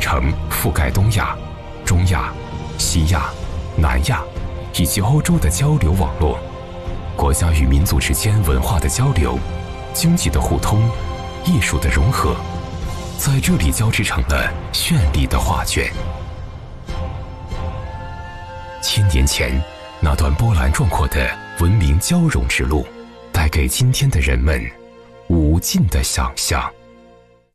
成覆盖东亚、中亚、西亚、南亚以及欧洲的交流网络，国家与民族之间文化的交流、经济的互通、艺术的融合，在这里交织成了绚丽的画卷。1000年前，那段波澜壮阔的文明交融之路，带给今天的人们无尽的想象。